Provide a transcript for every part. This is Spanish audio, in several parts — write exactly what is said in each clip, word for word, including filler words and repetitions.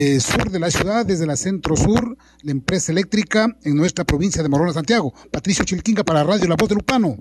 Eh, sur de la ciudad, desde la Centro Sur, la empresa eléctrica en nuestra provincia de Morona, Santiago. Patricio Chilquinca para Radio La Voz de Lupano.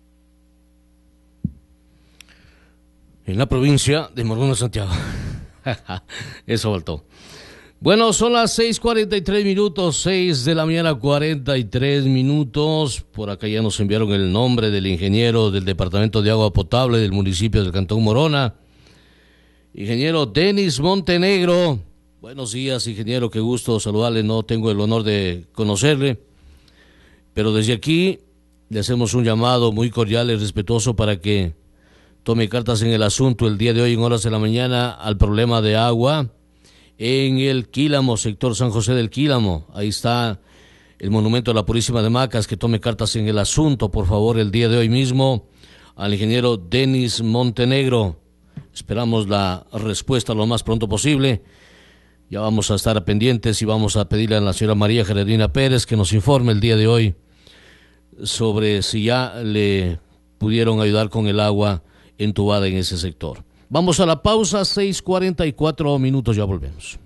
En la provincia de Morona, Santiago. Eso faltó. Bueno, son las seis cuarenta y tres minutos, seis de la mañana, cuarenta y tres minutos. Por acá ya nos enviaron el nombre del ingeniero del Departamento de Agua Potable del municipio del Cantón Morona. Ingeniero Denis Montenegro. Buenos días, ingeniero, qué gusto saludarle, no tengo el honor de conocerle, pero desde aquí le hacemos un llamado muy cordial y respetuoso para que tome cartas en el asunto el día de hoy en horas de la mañana al problema de agua en el Quílamo, sector San José del Quílamo. Ahí está el monumento a la Purísima de Macas, que tome cartas en el asunto, por favor, el día de hoy mismo al ingeniero Denis Montenegro. Esperamos la respuesta lo más pronto posible. Ya vamos a estar pendientes y vamos a pedirle a la señora María Gerardina Pérez que nos informe el día de hoy sobre si ya le pudieron ayudar con el agua entubada en ese sector. Vamos a la pausa, seis cuarenta y cuatro minutos, ya volvemos.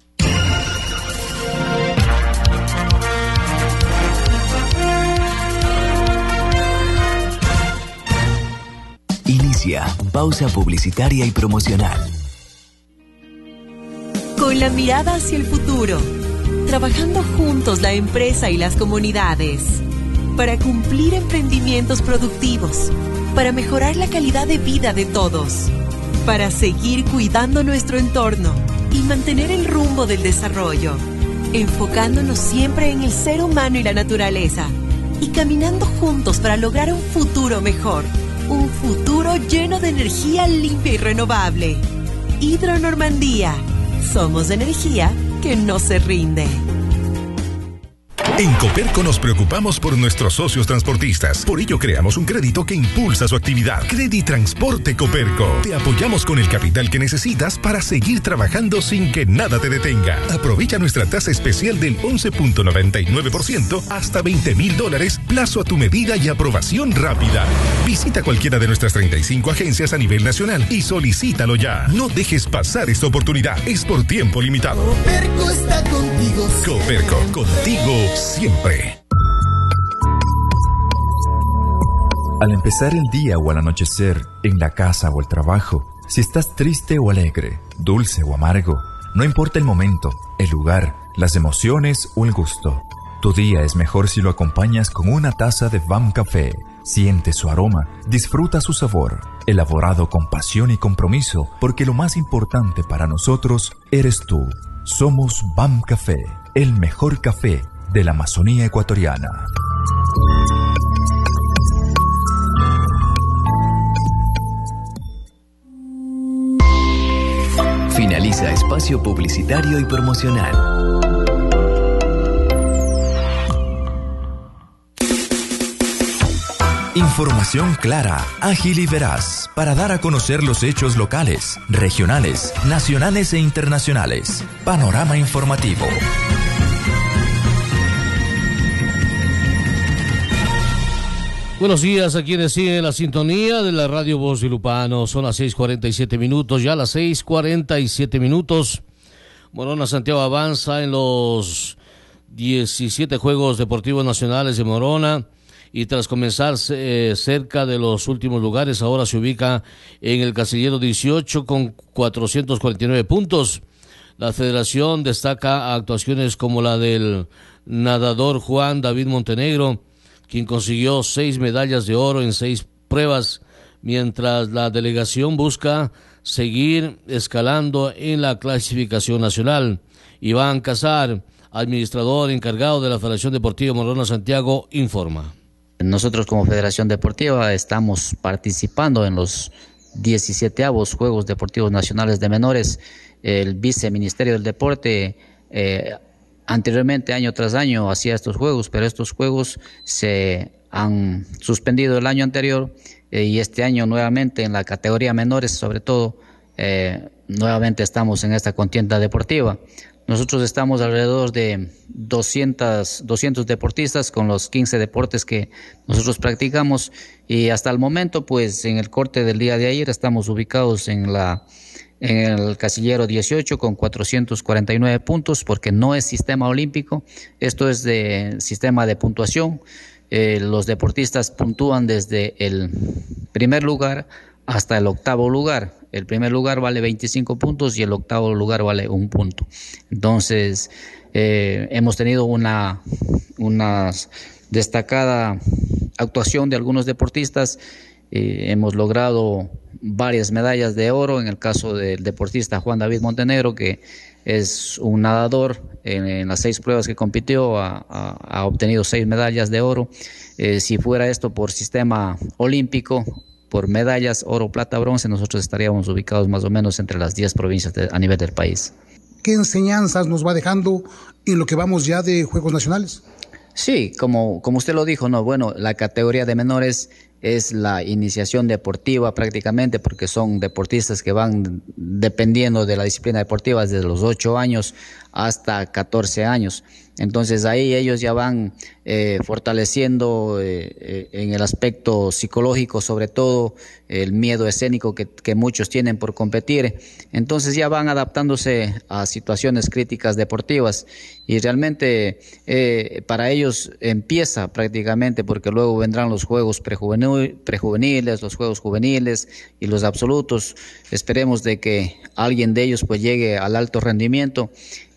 Inicia pausa publicitaria y promocional. Con la mirada hacia el futuro, trabajando juntos la empresa y las comunidades, para cumplir emprendimientos productivos, para mejorar la calidad de vida de todos, para seguir cuidando nuestro entorno y mantener el rumbo del desarrollo, enfocándonos siempre en el ser humano y la naturaleza, y caminando juntos para lograr un futuro mejor, un futuro lleno de energía limpia y renovable. Hidro Normandía. Somos energía que no se rinde. En Coperco nos preocupamos por nuestros socios transportistas. Por ello creamos un crédito que impulsa su actividad. Creditransporte Coperco. Te apoyamos con el capital que necesitas para seguir trabajando sin que nada te detenga. Aprovecha nuestra tasa especial del once punto noventa y nueve por ciento hasta veinte mil dólares, plazo a tu medida y aprobación rápida. Visita cualquiera de nuestras treinta y cinco agencias a nivel nacional y solicítalo ya. No dejes pasar esta oportunidad. Es por tiempo limitado. Coperco está contigo. Coperco, contigo siempre. Al empezar el día o al anochecer, en la casa o el trabajo, si estás triste o alegre, dulce o amargo, no importa el momento, el lugar, las emociones o el gusto. Tu día es mejor si lo acompañas con una taza de V A M Café. Siente su aroma, disfruta su sabor, elaborado con pasión y compromiso, porque lo más importante para nosotros eres tú. Somos V A M Café, el mejor café de la Amazonía ecuatoriana. Finaliza espacio publicitario y promocional. Información clara, ágil y veraz para dar a conocer los hechos locales, regionales, nacionales e internacionales. Panorama informativo. Buenos días a quienes siguen la sintonía de la Radio Voz de Lupano. Son las seis cuarenta y siete minutos, ya las seis cuarenta y siete minutos. Morona Santiago avanza en los diecisiete Juegos Deportivos Nacionales de Morona y tras comenzar eh, cerca de los últimos lugares, ahora se ubica en el casillero dieciocho con cuatrocientos cuarenta y nueve puntos. La federación destaca actuaciones como la del nadador Juan David Montenegro, quien consiguió seis medallas de oro en seis pruebas, mientras la delegación busca seguir escalando en la clasificación nacional. Iván Casar, administrador encargado de la Federación Deportiva Morona Santiago, informa. Nosotros como Federación Deportiva estamos participando en los diecisietavos Juegos Deportivos Nacionales de Menores. El Viceministerio del Deporte eh, anteriormente, año tras año, hacía estos juegos, pero estos juegos se han suspendido el año anterior eh, y este año nuevamente en la categoría menores, sobre todo, eh, nuevamente estamos en esta contienda deportiva. Nosotros estamos alrededor de doscientos, doscientos deportistas con los quince deportes que nosotros practicamos y hasta el momento, pues en el corte del día de ayer estamos ubicados en la en el casillero dieciocho con cuatrocientos cuarenta y nueve puntos, porque no es sistema olímpico, esto es de sistema de puntuación. Eh, los deportistas puntúan desde el primer lugar hasta el octavo lugar. El primer lugar vale veinticinco puntos y el octavo lugar vale un punto. Entonces, eh, hemos tenido una, una destacada actuación de algunos deportistas. Eh, hemos logrado varias medallas de oro, en el caso del deportista Juan David Montenegro, que es un nadador. En, en las seis pruebas que compitió ha, ha, ha obtenido seis medallas de oro. Eh, si fuera esto por sistema olímpico, por medallas oro, plata, bronce, nosotros estaríamos ubicados más o menos entre las diez provincias de, a nivel del país. ¿Qué enseñanzas nos va dejando en lo que vamos ya de Juegos Nacionales? Sí, como, como usted lo dijo, no, bueno, la categoría de menores es la iniciación deportiva prácticamente, porque son deportistas que van dependiendo de la disciplina deportiva desde los ocho años hasta catorce años. Entonces ahí ellos ya van eh, fortaleciendo eh, eh, en el aspecto psicológico, sobre todo el miedo escénico que, que muchos tienen por competir. Entonces ya van adaptándose a situaciones críticas deportivas y realmente eh, para ellos empieza prácticamente, porque luego vendrán los juegos prejuvenil, prejuveniles, los juegos juveniles y los absolutos. Esperemos de que alguien de ellos pues llegue al alto rendimiento,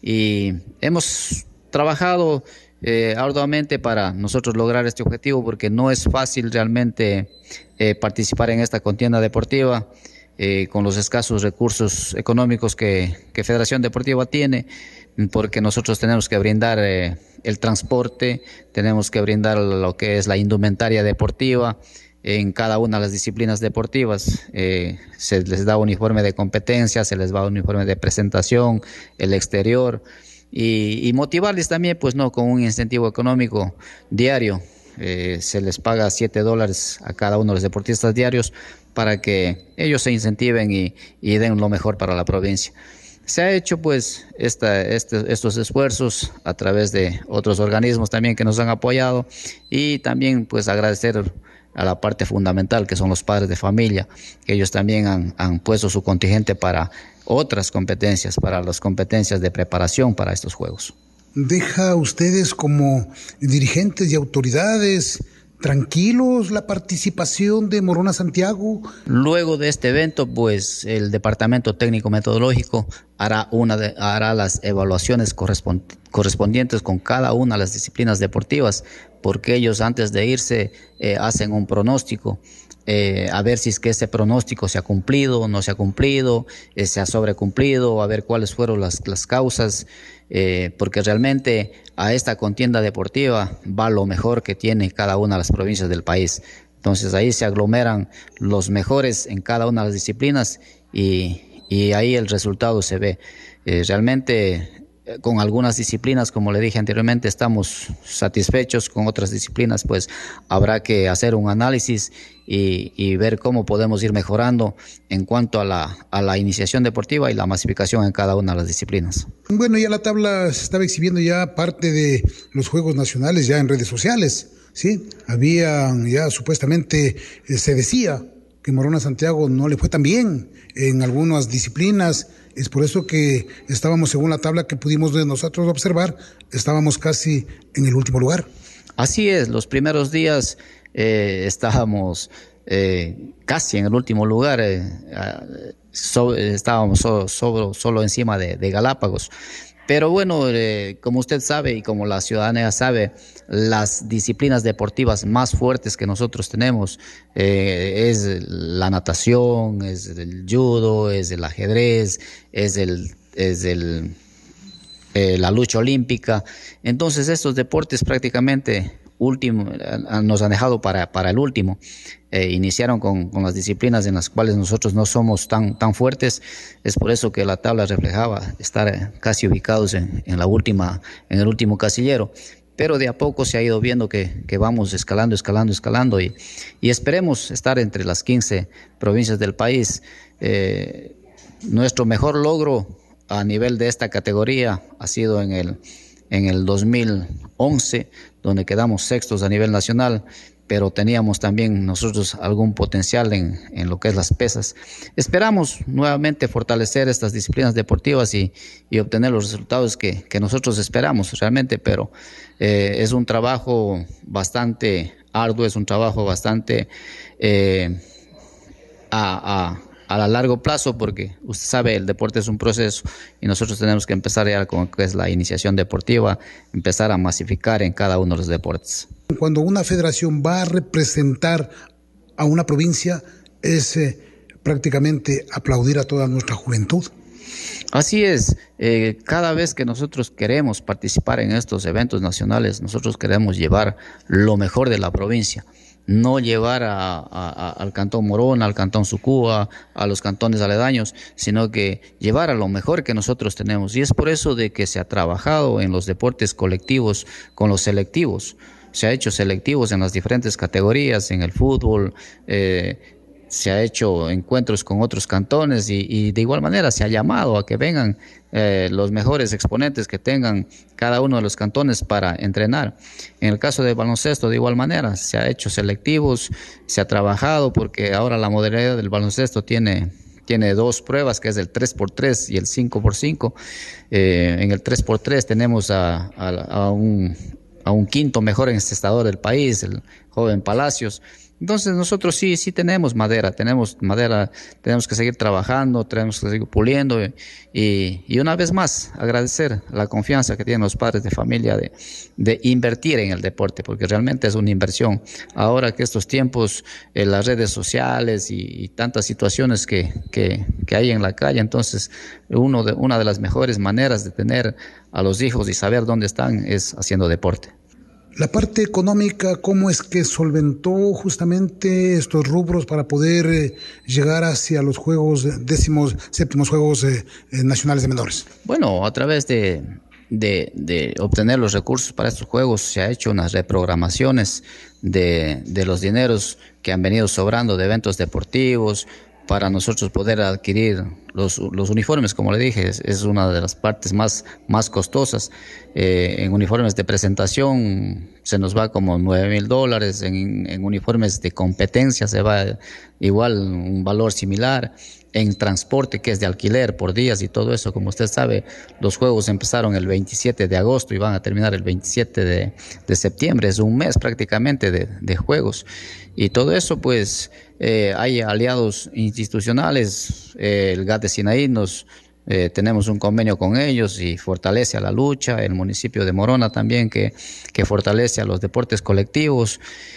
y hemos trabajado eh, arduamente para nosotros lograr este objetivo, porque no es fácil realmente eh, participar en esta contienda deportiva eh, con los escasos recursos económicos que, que Federación Deportiva tiene, porque nosotros tenemos que brindar eh, el transporte, tenemos que brindar lo que es la indumentaria deportiva en cada una de las disciplinas deportivas. Eh, se les da uniforme de competencia, se les da uniforme de presentación, el exterior, y, y motivarles también, pues no, con un incentivo económico diario. Eh, se les paga siete dólares a cada uno de los deportistas diarios para que ellos se incentiven y, y den lo mejor para la provincia. Se ha hecho pues esta, este, estos esfuerzos a través de otros organismos también que nos han apoyado, y también pues agradecer a la parte fundamental, que son los padres de familia, que ellos también han, han puesto su contingente para otras competencias, para las competencias de preparación para estos Juegos. ¿Deja a ustedes como dirigentes y autoridades tranquilos la participación de Morona Santiago? Luego de este evento, pues el Departamento Técnico Metodológico hará, una de, hará las evaluaciones correspond, correspondientes con cada una de las disciplinas deportivas, porque ellos antes de irse eh, hacen un pronóstico, eh, a ver si es que ese pronóstico se ha cumplido, no se ha cumplido, eh, se ha sobrecumplido, a ver cuáles fueron las, las causas, eh, porque realmente a esta contienda deportiva va lo mejor que tiene cada una de las provincias del país. Entonces ahí se aglomeran los mejores en cada una de las disciplinas, y, y ahí el resultado se ve. Eh, realmente con algunas disciplinas, como le dije anteriormente, estamos satisfechos. Con otras disciplinas pues habrá que hacer un análisis y, y ver cómo podemos ir mejorando en cuanto a la, a la iniciación deportiva y la masificación en cada una de las disciplinas. Bueno, ya la tabla se estaba exhibiendo ya parte de los Juegos Nacionales ya en redes sociales, ¿sí? Había ya supuestamente, eh, se decía que Morona Santiago no le fue tan bien en algunas disciplinas. Es por eso que estábamos, según la tabla que pudimos de nosotros observar, estábamos casi en el último lugar. Así es, los primeros días eh, estábamos eh, casi en el último lugar, eh, so, estábamos so, so, solo encima de, de Galápagos. Pero bueno, eh, como usted sabe y como la ciudadanía sabe, las disciplinas deportivas más fuertes que nosotros tenemos eh, es la natación, es el judo, es el ajedrez, es el, es el eh, la lucha olímpica. Entonces estos deportes prácticamente último, nos han dejado para, para el último. Eh, iniciaron con, con las disciplinas en las cuales nosotros no somos tan, tan fuertes. Es por eso que la tabla reflejaba estar casi ubicados en, en, la última, en el último casillero. Pero de a poco se ha ido viendo que, que vamos escalando, escalando, escalando y, y esperemos estar entre las quince provincias del país. Eh, nuestro mejor logro a nivel de esta categoría ha sido en el, en el dos mil once, donde quedamos sextos a nivel nacional, pero teníamos también nosotros algún potencial en, en lo que es las pesas. Esperamos nuevamente fortalecer estas disciplinas deportivas y, y obtener los resultados que, que nosotros esperamos realmente, pero eh, es un trabajo bastante arduo, es un trabajo bastante eh, a, a a largo plazo, porque usted sabe, el deporte es un proceso y nosotros tenemos que empezar ya con lo que es la iniciación deportiva, empezar a masificar en cada uno de los deportes. Cuando una federación va a representar a una provincia, es eh, prácticamente aplaudir a toda nuestra juventud. Así es, eh, cada vez que nosotros queremos participar en estos eventos nacionales, nosotros queremos llevar lo mejor de la provincia. No llevar a, a, al Cantón Morona, al Cantón Sucúa, a los cantones aledaños, sino que llevar a lo mejor que nosotros tenemos. Y es por eso de que se ha trabajado en los deportes colectivos con los selectivos. Se ha hecho selectivos en las diferentes categorías, en el fútbol, eh, se ha hecho encuentros con otros cantones y, y de igual manera se ha llamado a que vengan eh, los mejores exponentes que tengan cada uno de los cantones para entrenar. En el caso del baloncesto, de igual manera, se ha hecho selectivos, se ha trabajado porque ahora la modalidad del baloncesto tiene, tiene dos pruebas, que es el tres por tres y el cinco por cinco. Eh, en el tres por tres tenemos a, a, a, un, a un quinto mejor encestador del país, el joven Palacios. Entonces nosotros sí, sí tenemos madera, tenemos madera, tenemos que seguir trabajando, tenemos que seguir puliendo y, y una vez más agradecer la confianza que tienen los padres de familia de, de invertir en el deporte, porque realmente es una inversión. Ahora que estos tiempos, eh, las redes sociales y, y tantas situaciones que, que, que hay en la calle, entonces uno de, una de las mejores maneras de tener a los hijos y saber dónde están es haciendo deporte. La parte económica, ¿cómo es que solventó justamente estos rubros para poder eh, llegar hacia los juegos décimos, séptimos Juegos eh, eh, Nacionales de Menores? Bueno, a través de, de, de obtener los recursos para estos juegos se ha hecho unas reprogramaciones de, de los dineros que han venido sobrando de eventos deportivos, para nosotros poder adquirir los, los uniformes, como le dije, es, es una de las partes más, más costosas. Eh, en uniformes de presentación se nos va como nueve mil dólares, en, en uniformes de competencia se va igual un valor similar. En transporte, que es de alquiler por días y todo eso, como usted sabe, los juegos empezaron el veintisiete de agosto y van a terminar el veintisiete de, de septiembre, es un mes prácticamente de, de juegos. Y todo eso, pues, eh, hay aliados institucionales, eh, el G A T de Sinaí nos... Eh, tenemos un convenio con ellos y fortalece a la lucha, el municipio de Morona también que, que fortalece a los deportes colectivos,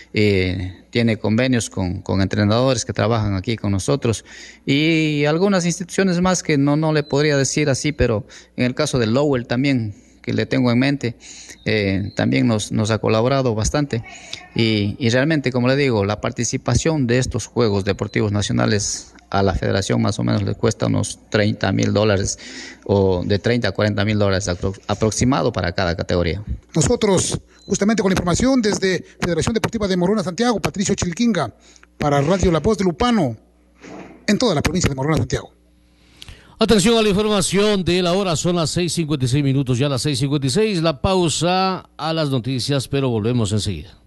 eh, tiene convenios con, con entrenadores que trabajan aquí con nosotros y algunas instituciones más que no, no le podría decir así, pero en el caso de Lowell también, que le tengo en mente, eh, también nos, nos ha colaborado bastante y, y realmente, como le digo, la participación de estos Juegos Deportivos Nacionales a la federación más o menos le cuesta unos treinta mil dólares o de treinta a cuarenta mil dólares apro- aproximado para cada categoría. Nosotros, justamente con la información desde Federación Deportiva de Morona Santiago, Patricio Chilquinga, para Radio La Voz de Lupano, en toda la provincia de Morona Santiago. Atención a la información de la hora, son las seis cincuenta y seis minutos, ya las seis cincuenta y seis, la pausa a las noticias, pero volvemos enseguida.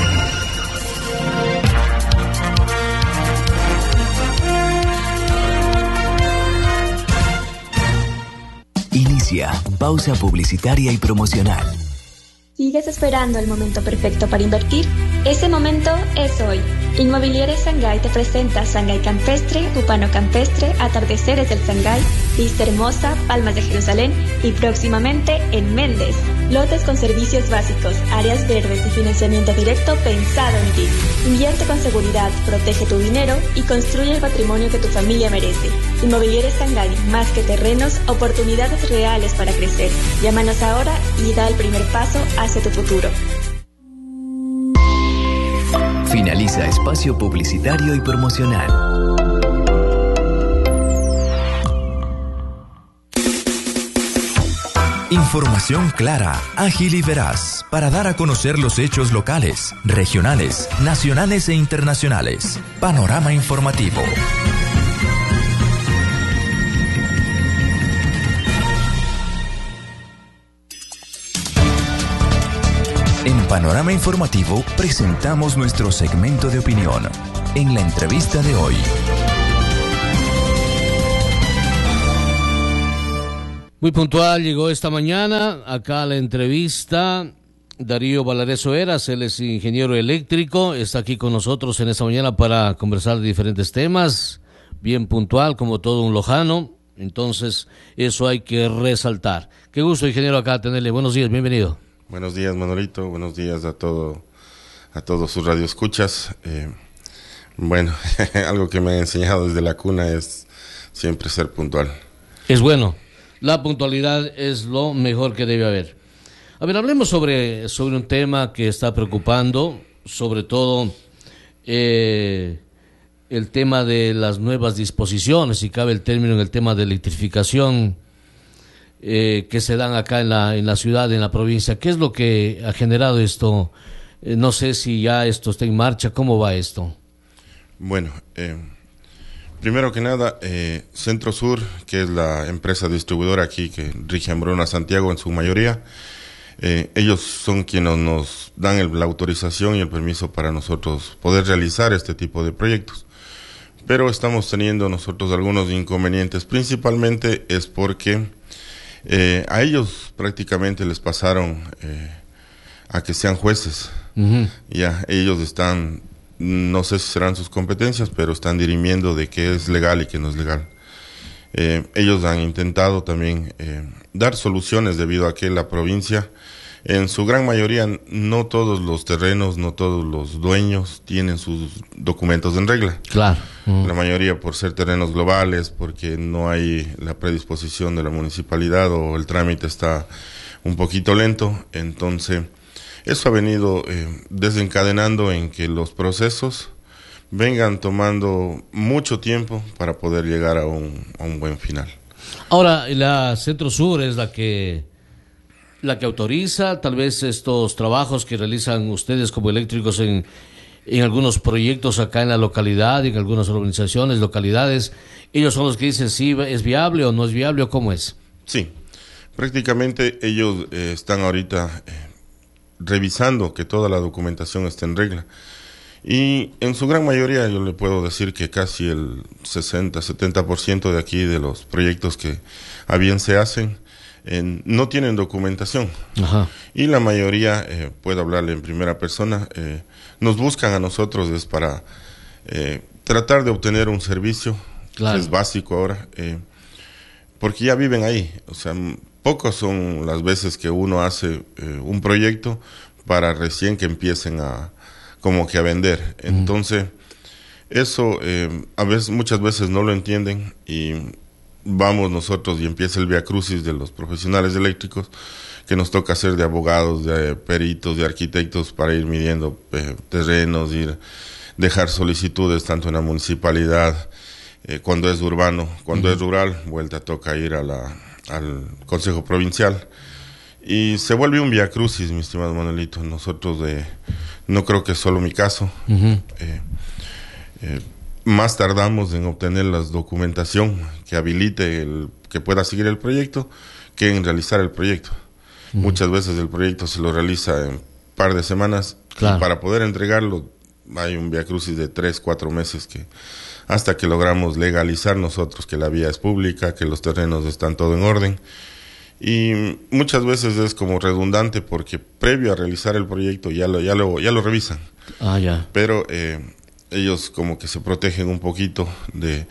Inicia pausa publicitaria y promocional. ¿Sigues esperando el momento perfecto para invertir? Ese momento es hoy. Inmobiliaria Sangay te presenta Sangay Campestre, Upano Campestre, Atardeceres del Sangay, Vista Hermosa, Palmas de Jerusalén y próximamente en Méndez. Lotes con servicios básicos, áreas verdes y financiamiento directo pensado en ti. Invierte con seguridad, protege tu dinero y construye el patrimonio que tu familia merece. Inmobiliaria Sangay, más que terrenos, oportunidades reales para crecer. Llámanos ahora y da el primer paso hacia tu futuro. Finaliza espacio publicitario y promocional. Información clara, ágil y veraz para dar a conocer los hechos locales, regionales, nacionales e internacionales. Panorama informativo. En Panorama Informativo presentamos nuestro segmento de opinión. En la entrevista de hoy. Muy puntual, llegó esta mañana acá a la entrevista Darío Valareso Eras, él es ingeniero eléctrico, está aquí con nosotros en esta mañana para conversar de diferentes temas, bien puntual como todo un lojano, entonces eso hay que resaltar. Qué gusto, ingeniero, acá tenerle. Buenos días, bienvenido. Buenos días, Manolito, buenos días a todo, a todos sus radioescuchas. Eh, bueno, algo que me han enseñado desde la cuna es siempre ser puntual. Es bueno. La puntualidad es lo mejor que debe haber. A ver, hablemos sobre, sobre un tema que está preocupando, sobre todo eh, el tema de las nuevas disposiciones, si cabe el término, en el tema de electrificación eh, que se dan acá en la, en la ciudad, en la provincia. ¿Qué es lo que ha generado esto? Eh, no sé si ya esto está en marcha. ¿Cómo va esto? Bueno, eh... primero que nada, eh, Centro Sur, que es la empresa distribuidora aquí que rige a Morona Santiago en su mayoría, eh, ellos son quienes nos dan el, la autorización y el permiso para nosotros poder realizar este tipo de proyectos. Pero estamos teniendo nosotros algunos inconvenientes, principalmente es porque eh, a ellos prácticamente les pasaron eh, a que sean jueces. Uh-huh. Ya, ellos están... no sé si serán sus competencias, pero están dirimiendo de qué es legal y qué no es legal. Eh, ellos han intentado también eh, dar soluciones debido a que la provincia, en su gran mayoría, no todos los terrenos, no todos los dueños tienen sus documentos en regla. Claro. Uh-huh. La mayoría por ser terrenos globales, porque no hay la predisposición de la municipalidad o el trámite está un poquito lento, entonces... eso ha venido eh, desencadenando en que los procesos vengan tomando mucho tiempo para poder llegar a un, a un buen final. Ahora, la Centro Sur es la que la que autoriza tal vez estos trabajos que realizan ustedes como eléctricos en, en algunos proyectos acá en la localidad, en algunas organizaciones, localidades. ¿Ellos son los que dicen si es viable o no es viable o cómo es? Sí, prácticamente ellos eh, están ahorita... Eh, revisando que toda la documentación esté en regla. Y en su gran mayoría yo le puedo decir que casi el sesenta, setenta por ciento de aquí de los proyectos que a bien se hacen eh, no tienen documentación. Ajá. Y la mayoría, eh, puedo hablarle en primera persona, eh, nos buscan a nosotros es para eh, tratar de obtener un servicio, claro, que es básico ahora, eh, porque ya viven ahí, o sea... pocas son las veces que uno hace eh, un proyecto para recién que empiecen a como que a vender. Entonces, eso eh, a veces, muchas veces no lo entienden y vamos nosotros y empieza el viacrucis de los profesionales eléctricos que nos toca hacer de abogados, de peritos, de arquitectos para ir midiendo eh, terrenos, ir dejar solicitudes tanto en la municipalidad eh, cuando es urbano, cuando uh-huh. es rural, vuelta toca ir a la al Consejo Provincial y se vuelve un viacrucis, mi estimado Manuelito. Nosotros de, no creo que es solo mi caso, uh-huh. eh, eh, más tardamos en obtener la documentación que habilite el, que pueda seguir el proyecto que en realizar el proyecto. Uh-huh. Muchas veces el proyecto se lo realiza en un par de semanas, claro, y para poder entregarlo hay un viacrucis de tres, cuatro meses que hasta que logramos legalizar nosotros que la vía es pública, que los terrenos están todo en orden. Y muchas veces es como redundante porque previo a realizar el proyecto ya lo, ya lo, ya lo revisan. Ah, ya. Pero eh, ellos como que se protegen un poquito de